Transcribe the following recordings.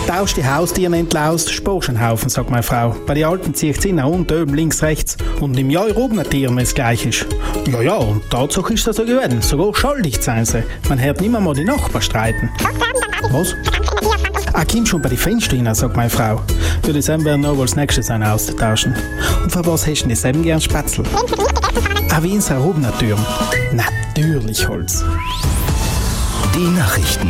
Tausch die Haustiere entlaust, sparst einen Haufen, sagt meine Frau. Bei den Alten ziehe ich sie nach unten, oben, links, rechts. Und im Jahr oben ein Tier, wenn es gleich ist. Ja, und Tatsache ist das so geworden. Sogar schuldig sein sie. Man hört nicht mehr mal die Nachbarn streiten. Was? Komm schon bei den Fenstern rein, sagt meine Frau. Für das werden wir noch als nächstes einen austauschen. Und für was hast du denn selben gern Spätzle? Wie in Sarobner-Türm. Natürlich Holz. Die Nachrichten.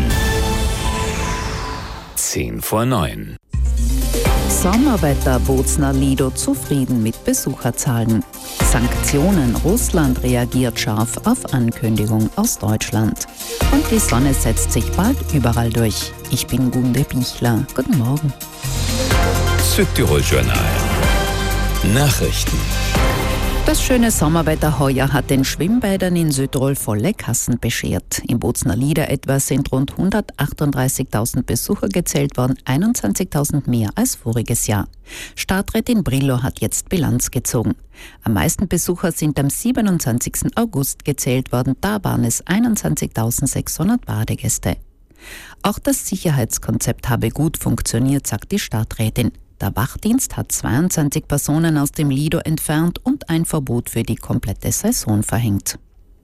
8:50. Sommerwetter, Bozner Lido zufrieden mit Besucherzahlen. Sanktionen, Russland reagiert scharf auf Ankündigung aus Deutschland. Und die Sonne setzt sich bald überall durch. Ich bin Gunde Bichler. Guten Morgen. Südtirol Journal. Nachrichten. Das schöne Sommerwetter heuer hat den Schwimmbädern in Südtirol volle Kassen beschert. Im Bozner Lieder etwa sind rund 138.000 Besucher gezählt worden, 21.000 mehr als voriges Jahr. Stadträtin Brillo hat jetzt Bilanz gezogen. Am meisten Besucher sind am 27. August gezählt worden, da waren es 21.600 Badegäste. Auch das Sicherheitskonzept habe gut funktioniert, sagt die Stadträtin. Der Wachdienst hat 22 Personen aus dem Lido entfernt und ein Verbot für die komplette Saison verhängt.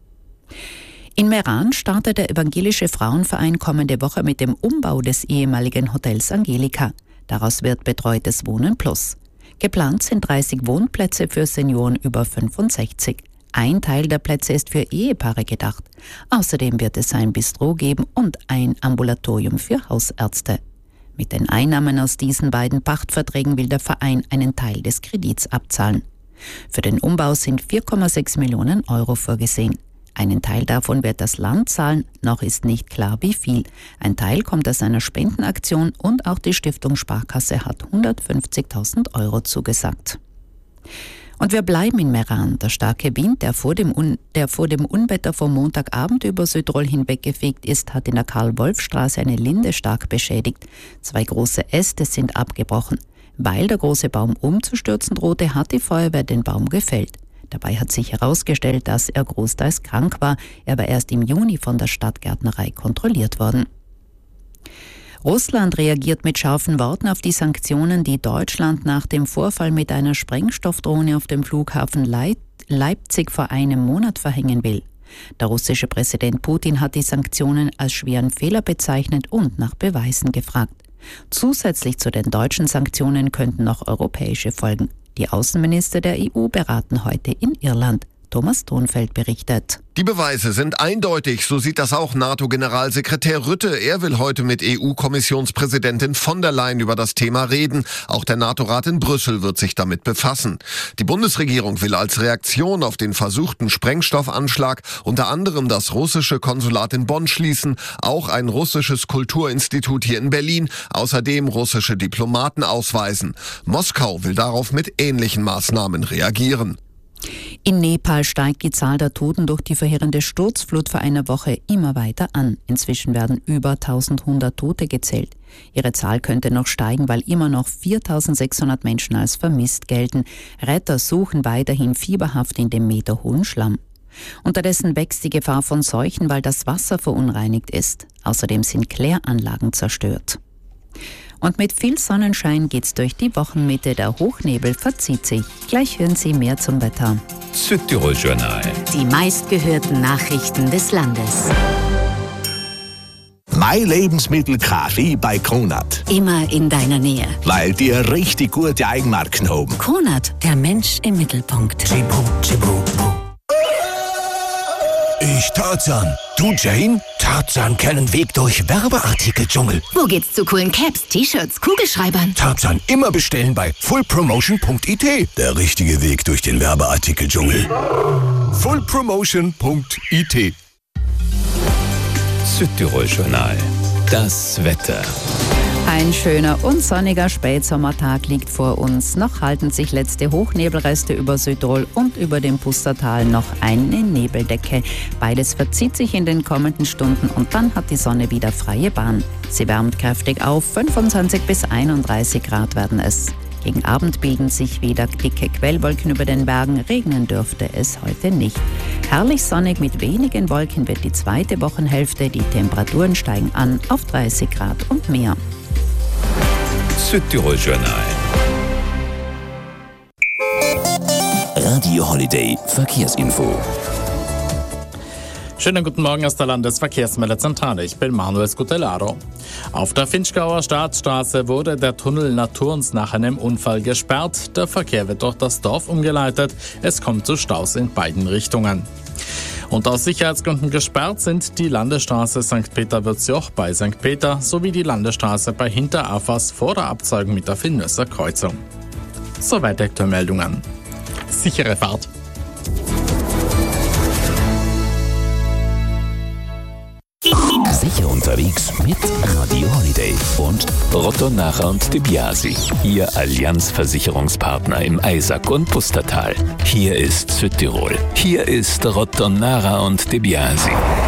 In Meran startet der Evangelische Frauenverein kommende Woche mit dem Umbau des ehemaligen Hotels Angelika. Daraus wird betreutes Wohnen plus. Geplant sind 30 Wohnplätze für Senioren über 65. Ein Teil der Plätze ist für Ehepaare gedacht. Außerdem wird es ein Bistro geben und ein Ambulatorium für Hausärzte. Mit den Einnahmen aus diesen beiden Pachtverträgen will der Verein einen Teil des Kredits abzahlen. Für den Umbau sind 4,6 Millionen Euro vorgesehen. Einen Teil davon wird das Land zahlen, noch ist nicht klar wie viel. Ein Teil kommt aus einer Spendenaktion und auch die Stiftung Sparkasse hat 150.000 Euro zugesagt. Und wir bleiben in Meran. Der starke Wind, der vor dem Unwetter vom Montagabend über Südtirol hinweggefegt ist, hat in der Karl-Wolf-Straße eine Linde stark beschädigt. 2 große Äste sind abgebrochen. Weil der große Baum umzustürzen drohte, hat die Feuerwehr den Baum gefällt. Dabei hat sich herausgestellt, dass er großteils krank war. Er war erst im Juni von der Stadtgärtnerei kontrolliert worden. Russland reagiert mit scharfen Worten auf die Sanktionen, die Deutschland nach dem Vorfall mit einer Sprengstoffdrohne auf dem Flughafen Leipzig vor einem Monat verhängen will. Der russische Präsident Putin hat die Sanktionen als schweren Fehler bezeichnet und nach Beweisen gefragt. Zusätzlich zu den deutschen Sanktionen könnten noch europäische folgen. Die Außenminister der EU beraten heute in Irland. Thomas Thonfeld berichtet. Die Beweise sind eindeutig, so sieht das auch NATO-Generalsekretär Rutte. Er will heute mit EU-Kommissionspräsidentin von der Leyen über das Thema reden. Auch der NATO-Rat in Brüssel wird sich damit befassen. Die Bundesregierung will als Reaktion auf den versuchten Sprengstoffanschlag unter anderem das russische Konsulat in Bonn schließen, auch ein russisches Kulturinstitut hier in Berlin, außerdem russische Diplomaten ausweisen. Moskau will darauf mit ähnlichen Maßnahmen reagieren. In Nepal steigt die Zahl der Toten durch die verheerende Sturzflut vor einer Woche immer weiter an. Inzwischen werden über 1100 Tote gezählt. Ihre Zahl könnte noch steigen, weil immer noch 4.600 Menschen als vermisst gelten. Retter suchen weiterhin fieberhaft in dem meterhohen Schlamm. Unterdessen wächst die Gefahr von Seuchen, weil das Wasser verunreinigt ist. Außerdem sind Kläranlagen zerstört. Und mit viel Sonnenschein geht's durch die Wochenmitte. Der Hochnebel verzieht sich. Gleich hören Sie mehr zum Wetter. Südtirol Journal. Die meistgehörten Nachrichten des Landes. Mein Lebensmittel Kaffee bei Kronat. Immer in deiner Nähe. Weil die richtig gute Eigenmarken haben. Kronat, der Mensch im Mittelpunkt. Ich Tarzan. Du Jane? Tarzan kennen Weg durch Werbeartikeldschungel. Wo geht's zu coolen Caps, T-Shirts, Kugelschreibern? Tarzan immer bestellen bei fullpromotion.it. Der richtige Weg durch den Werbeartikeldschungel. fullpromotion.it. Südtirol Journal. Das Wetter. Ein schöner und sonniger Spätsommertag liegt vor uns. Noch halten sich letzte Hochnebelreste über Südtirol und über dem Pustertal noch eine Nebeldecke. Beides verzieht sich in den kommenden Stunden und dann hat die Sonne wieder freie Bahn. Sie wärmt kräftig auf, 25 bis 31 Grad werden es. Gegen Abend bilden sich wieder dicke Quellwolken über den Bergen. Regnen dürfte es heute nicht. Herrlich sonnig mit wenigen Wolken wird die zweite Wochenhälfte. Die Temperaturen steigen an auf 30 Grad und mehr. Südtirol Journal. Radio Holiday Verkehrsinfo. Schönen guten Morgen aus der Landesverkehrsmeldezentrale. Ich bin Manuel Scutellaro. Auf der Finchgauer Staatsstraße wurde der Tunnel Naturns nach einem Unfall gesperrt. Der Verkehr wird durch das Dorf umgeleitet. Es kommt zu Staus in beiden Richtungen. Und aus Sicherheitsgründen gesperrt sind die Landesstraße St. Peter-Würzjoch bei St. Peter sowie die Landesstraße bei Hinterafers vor der Abzweigung mit der Finnösser Kreuzung. Soweit die Aktuellmeldungen. Sichere Fahrt! Sicher unterwegs mit Radio Holiday und Rotto Nacher und De Biasi, Ihr Allianz-Versicherungspartner im Eisack und Pustertal. Hier ist Südtirol. Hier ist Rotto Nacher und De Biasi.